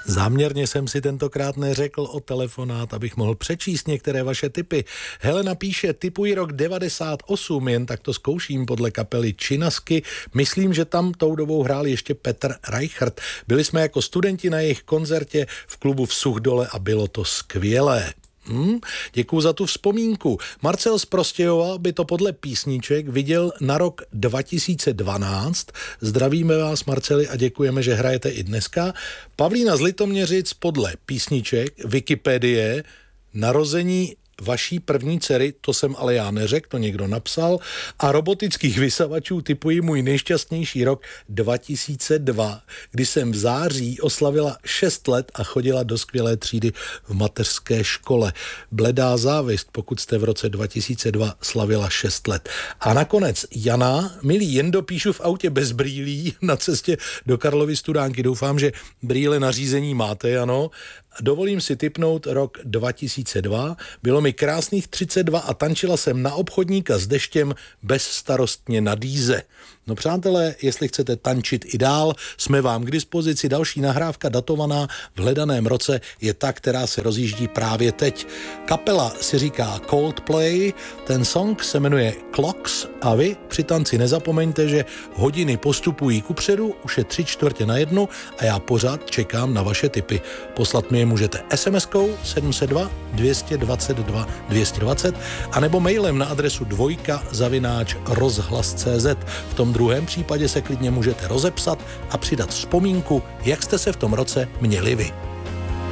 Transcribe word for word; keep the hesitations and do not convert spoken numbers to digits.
Záměrně jsem si tentokrát neřekl o telefonát, abych mohl přečíst některé vaše tipy. Helena píše, tipuji rok devadesát osm, jen tak to zkouším podle kapely Činasky. Myslím, že tam tou dobou hrál ještě Petr Reichert. Byli jsme jako studenti na jejich koncertě v klubu v Suchdole a bylo to skvělé. Hmm, děkuju za tu vzpomínku. Marcel z Prostějova by to podle písniček viděl na rok dva tisíce dvanáct. Zdravíme vás, Marceli, a děkujeme, že hrajete i dneska. Pavlína z Litoměřic podle písniček, Wikipedie, narození vaší první dcery, to jsem ale já neřekl, to někdo napsal, a robotických vysavačů typuji můj nejšťastnější rok dva tisíce dva, kdy jsem v září oslavila šest let a chodila do skvělé třídy v mateřské škole. Bledá závist, pokud jste v roce dva tisíce dva slavila šest let. A nakonec Jana, milý Jendo, píšu v autě bez brýlí na cestě do Karlovy Studánky. Doufám, že brýle na řízení máte, ano. Dovolím si tipnout rok dva tisíce dva, bylo mi krásných třicet dva a tančila jsem na obchodníka s deštěm bezstarostně na dýze. No přátelé, jestli chcete tančit i dál, jsme vám k dispozici. Další nahrávka datovaná v hledaném roce je ta, která se rozjíždí právě teď. Kapela si říká Coldplay, ten song se jmenuje Clocks a vy při tanci nezapomeňte, že hodiny postupují kupředu, už je tři čtvrtě na jednu a já pořád čekám na vaše tipy. Poslat mi je můžete es em eskou sedm set dva dvě stě dvacet dva dvě stě dvacet anebo mailem na adresu dvojka zavináč rozhlas tečka cé zet. V tom druhém případě se klidně můžete rozepsat a přidat vzpomínku, jak jste se v tom roce měli vy.